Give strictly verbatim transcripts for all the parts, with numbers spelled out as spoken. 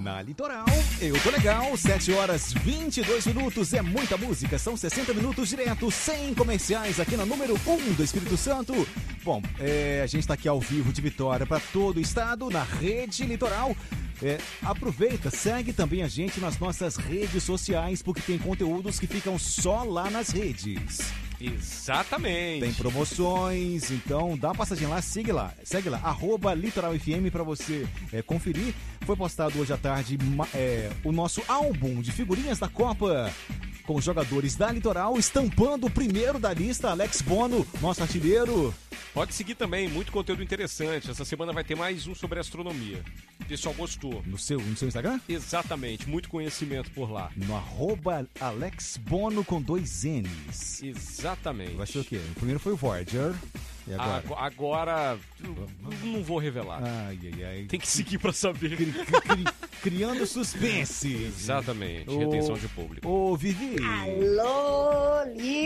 Na Litoral, eu tô legal, sete horas e vinte e dois minutos, é muita música, são sessenta minutos direto, sem comerciais, aqui na número um do Espírito Santo. Bom, é, a gente tá aqui ao vivo de Vitória para todo o estado, na Rede Litoral. É, aproveita, segue também a gente nas nossas redes sociais, porque tem conteúdos que ficam só lá nas redes. Exatamente. Tem promoções, então dá uma passadinha lá, segue lá, segue lá, arroba Litoral F M pra você é, conferir. Foi postado hoje à tarde é, o nosso álbum de figurinhas da Copa, com os jogadores da Litoral, estampando o primeiro da lista, Alex Bono, nosso artilheiro. Pode seguir também, muito conteúdo interessante. Essa semana vai ter mais um sobre astronomia. O pessoal gostou. No seu, no seu Instagram? Exatamente, muito conhecimento por lá. No arroba Alex Bono com dois N's. Exatamente. Vai ser o quê? O primeiro foi o Voyager. E agora? Agora, agora não vou revelar. Ai, ai, ai. Tem que seguir pra saber. Cri, cri, criando suspense. Exatamente, ô, retenção de público. Ô, Vivi. Alô,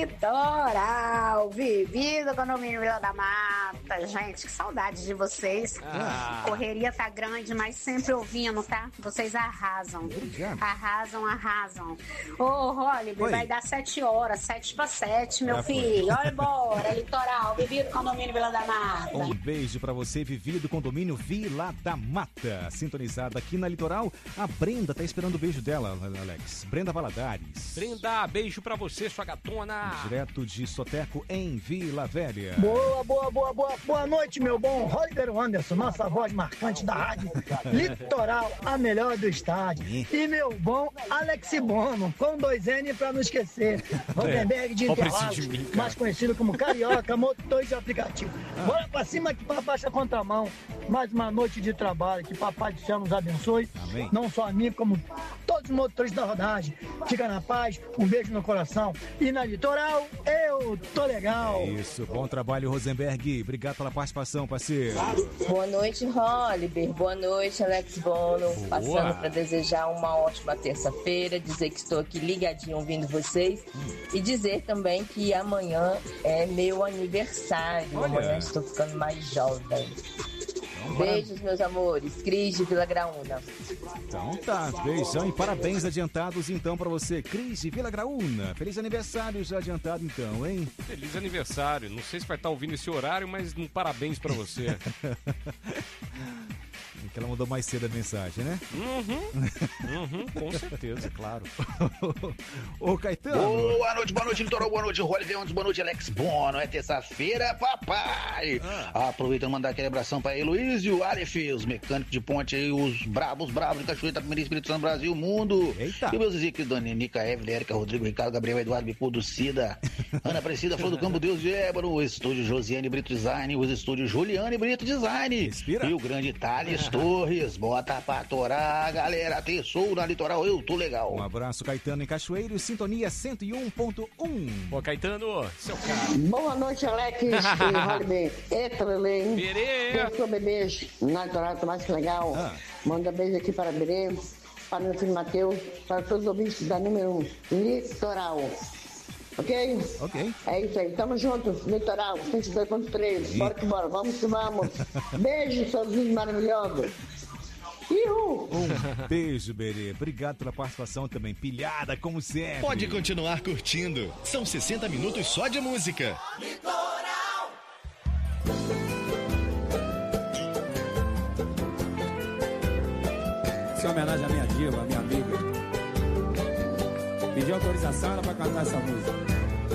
Litoral. Vivi do condomínio Vila da Mata. Gente, que saudade de vocês. Ah. Correria tá grande, mas sempre ouvindo, tá? Vocês arrasam. Obrigado. Arrasam, arrasam. Ô, Holly, vai dar sete horas, sete para sete, meu Já filho. Olha, bora, Litoral. Vivi do condomínio Vila da Mata. Um beijo pra você, Vivi do condomínio Vila da Mata. Sintonizada aqui na Litoral. A Brenda tá esperando o beijo dela, Alex. Brenda Valadares. Brenda, beijo pra você, sua gatona. Direto de Soteco, em Vila Velha. Boa, boa, boa, boa. Boa noite, meu bom Oliver Anderson, nossa voz marcante da rádio Litoral, a melhor do estádio. E meu bom Alex Bono, com dois N pra não esquecer. Rosenberg de Interlagos, mais conhecido como Carioca, motor de aplicativo. Bora pra cima que papai está contramão. Mais uma noite de trabalho, que papai do céu nos abençoe. Amém. Não só a mim, como todos os motoristas da rodagem. Fica na paz, um beijo no coração. E na Litoral, eu tô legal. É isso, bom trabalho, Rosenberg. Obrigado pela participação, parceiro. Boa noite, Oliver. Boa noite, Alex Bono. Boa. Passando para desejar uma ótima terça-feira, dizer que estou aqui ligadinho ouvindo vocês hum. e dizer também que amanhã é meu aniversário. Olha. Amanhã estou ficando mais jovem. Então, beijos, meus amores. Cris de Vila Graúna. Então tá, beijão e parabéns adiantados então pra você, Cris de Vila Graúna. Feliz aniversário já adiantado então, hein? Feliz aniversário. Não sei se vai estar ouvindo esse horário, mas um parabéns pra você. Que ela mandou mais cedo a mensagem, né? Uhum, uhum, com certeza, claro. Ô, Caetano. Boa noite, boa noite, Litoral, boa noite, Rolly Leões, boa noite, Alex Bono. É terça-feira, papai. Ah. Aproveitando e mandar aquele abração pra Heloísio, o Aleph, os mecânicos de ponte aí, os brabos, bravos de Cachoeira, Primeiro Espírito Santo, Brasil, mundo. Eita. E meus Ezequiel, Dani, Nica, Evelyn, Érica, Rodrigo, Ricardo, Gabriel, Eduardo, Bicudo, Cida, Ana Aparecida, Flor do Campo, Deus de Ébano, o estúdio Josiane Brito Design, os estúdios Juliane Brito Design. Respira. E o grande Thales Torres, bota pra torar, galera, terçou na Litoral, eu tô legal. Um abraço, Caetano em Cachoeiro, Sintonia cento e um ponto um. Ô, Caetano, seu cara. Boa noite, Alex e Holly. Eita, Lele, hein? Berê. Eu sou bebês, na Litoral, tá mais que legal. Ah. Manda beijo aqui para Berê, para meu filho Matheus, para todos os ouvintes da número um, Litoral. Ok? Ok. É isso aí, tamo junto, Litoral, cento e dois ponto três, bora que bora, vamos que vamos. Beijo, seus vídeos maravilhosos. Ihu. Um beijo, Berê. Obrigado pela participação também, pilhada como sempre. Pode continuar curtindo, são sessenta minutos só de música. Litoral. Isso é homenagem à minha diva, à minha amiga. Pedi autorização ela pra cantar essa música.